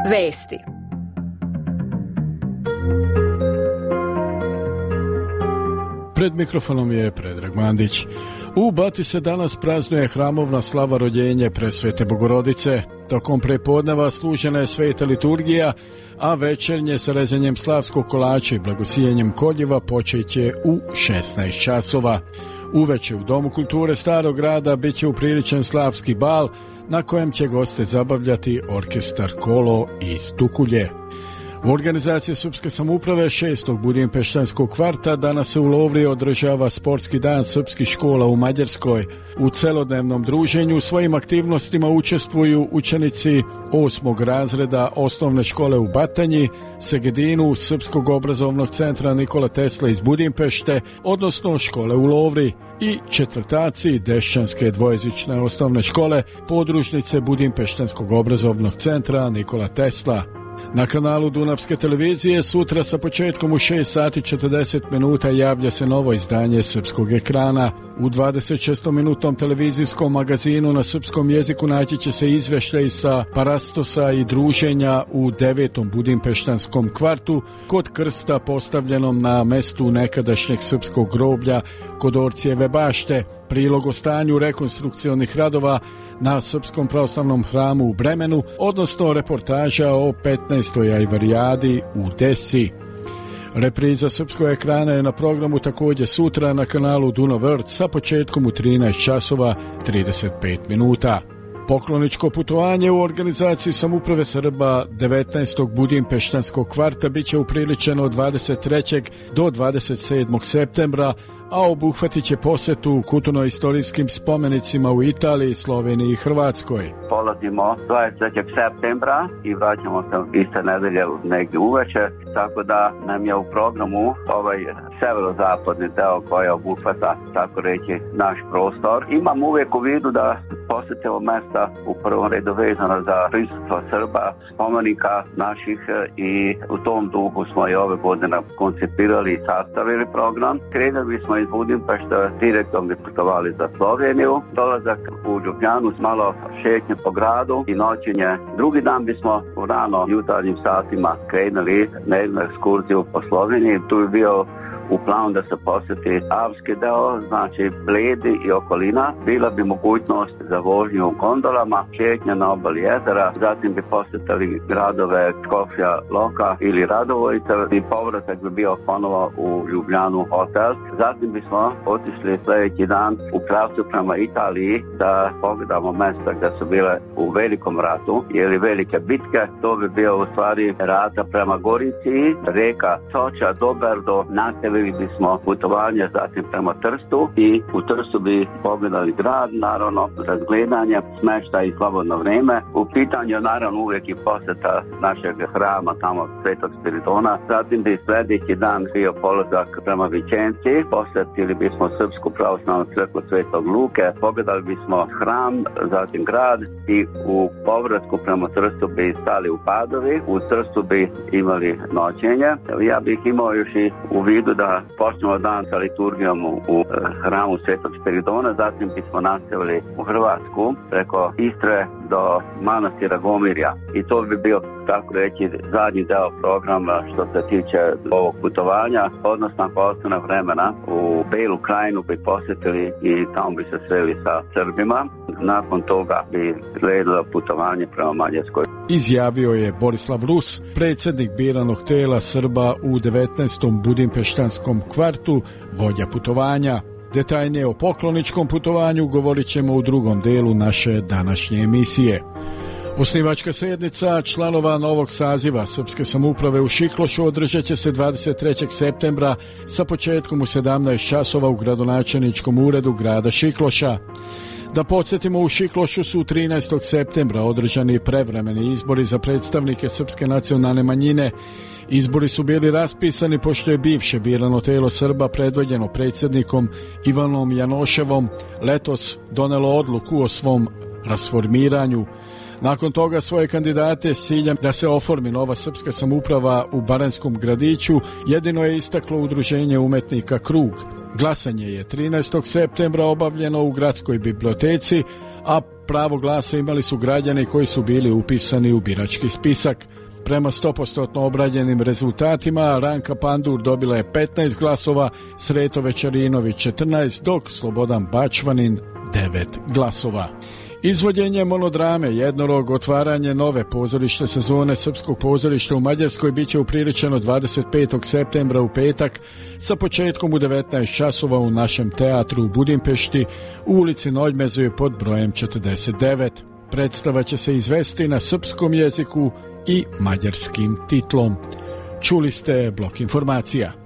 Vesti. Pred mikrofonom je Predrag Mandić. U Bati se danas praznuje hramovna slava rođenje Presvete Bogorodice. Tokom prepodneva služena je sveta liturgija, a večernje sa rezanjem slavskog kolača i blagosijenjem koljiva počeće u 16 časova. Uveče u Domu kulture Starog grada bit će upriličen slavski bal na kojem će goste zabavljati orkestar Kolo iz Tukulje. U organizaciji Srpske samouprave 6. budimpeštanskog kvarta danas se u Lovri održava sportski dan srpskih škola u Mađarskoj. U celodnevnom druženju svojim aktivnostima učestvuju učenici 8. razreda osnovne škole u Batanji, Segedinu, Srpskog obrazovnog centra Nikola Tesla iz Budimpešte, odnosno škole u Lovri, i četvrtaci Dešćanske dvojezične osnovne škole podružnice Budimpeštanskog obrazovnog centra Nikola Tesla. Na kanalu Dunavske televizije sutra sa početkom u 6 sati 40 minuta javlja se novo izdanje Srpskog ekrana. U 26-minutnom televizijskom magazinu na srpskom jeziku naći će se izveštaj sa parastosa i druženja u 9. budimpeštanskom kvartu kod krsta postavljenom na mestu nekadašnjeg srpskog groblja kod Orcijeve bašte, prilog o stanju rekonstrukcionih radova na Srpskom pravoslavnom hramu u Bremenu, odnosno reportaža o 15. ajvarijadi u Desi. Repriza Srpskog ekrana je na programu također sutra na kanalu Dunav Vrt sa početkom u 13 časova 35 minuta. Pokloničko putovanje u organizaciji samouprave Srba 19. budimpeštanskog kvarta bit će upriličeno od 23. do 27. septembra, a obuhvatit će posetu kulturno-istorijskim spomenicima u Italiji, Sloveniji i Hrvatskoj. Polazimo 23. septembra i vraćamo se iste nedelje negdje uveče, tako da nam je u programu ovaj severozapadni deo koji obuhvata, tako reći, naš prostor. Imam uvijek u vidu da posjetimo mesta u prvom redu vezano za prisustvo Srba, spomenika naših, i u tom duhu smo i ove godine koncipirali i sastavili program. Krenuli smo iz Budimpešta, direktno bi putovali za Sloveniju, dolazak u Ljubljanu s malo šetnje po gradu i noćenje. Drugi dan bismo u rano jutarnjim satima krenuli na jednu ekskurziju po Sloveniji. Tu bi bio u planu da se posjeti alpski deo, znači Bledi i okolina. Bila bi mogućnost za vožnju u gondolama, šetnja na obali jezera, zatim bi posjetili gradove Skopja Loka ili Radovojica i povratak bi bio ponovo u Ljubljanu hotel. Zatim bismo otišli sljedeći dan u pravcu prema Italiji da pogledamo mjesta gdje su bile u velikom ratu ili velike bitke. To bi bio u stvari rata prema Gorici, reka Soča, Doberdo, nastavili bismo putovanje zatim prema Trstu i u Trstu bi pogledali grad, naravno razgledanje, smještaj i slobodno vrijeme. U pitanju naravno uvijek i posjeta našeg hrama tamo Svetog Spiridona. Zatim bi sljedeći dan bio polazak prema Vičenci, posjetili bismo Srpsku pravoslavnu crkvu Svetog Luke, pogledali bismo hram, zatim grad i u povratku prema Trstu bi stali u Padovi. U Trstu bi imali noćenje. Ja bih imao još i u vidu da počnemo dan sa liturgijom u hramu Svetog Spiridona, zatim bismo nastavili u Hrvatsku preko Istre do manastira Gomirja i to bi bio, tako reći, zadnji deo programa što se tiče ovog putovanja, odnosno ako ostane vremena u Belu krajinu bi posjetili i tamo bi se sreli sa Srbima. Nakon toga bi slijedilo putovanje prema Mađarskoj. Izjavio je Borislav Rus, predsjednik biranog tela Srba u 19. budimpeštanskom kvartu, vođa putovanja. Detaljnije o pokloničkom putovanju govorit ćemo u drugom delu naše današnje emisije. Osnivačka sjednica članova novog saziva Srpske samouprave u Šiklošu održat će se 23. septembra sa početkom u 17 časova u gradonačelničkom uredu grada Šikloša. Da podsjetimo, u Šiklošu su 13. septembra održani prevremeni izbori za predstavnike srpske nacionalne manjine. Izbori su bili raspisani pošto je bivše birano telo Srba predvođeno predsjednikom Ivanom Janoševom letos donelo odluku o svom rasformiranju. Nakon toga svoje kandidate s ciljem da se oformi nova srpska samouprava u Baranjskom gradiću jedino je istaklo udruženje umetnika Krug. Glasanje je 13. septembra obavljeno u gradskoj biblioteci, a Pravo glasa imali su građani koji su bili upisani u birački spisak. Prema 100% obrađenim rezultatima Ranka Pandur dobila je 15 glasova, Sreto Večarinović 14, dok Slobodan Bačvanin 9 glasova. Izvođenje monodrame Jednorog, otvaranje nove pozorišne sezone Srpskog pozorišta u Mađarskoj biće upriličeno 25. septembra u petak sa početkom u 19 časova u našem teatru u Budimpešti u ulici Noljmezu pod brojem 49. Predstava će se izvesti na srpskom jeziku i mađarskim titlom. Čuli ste blok informacija.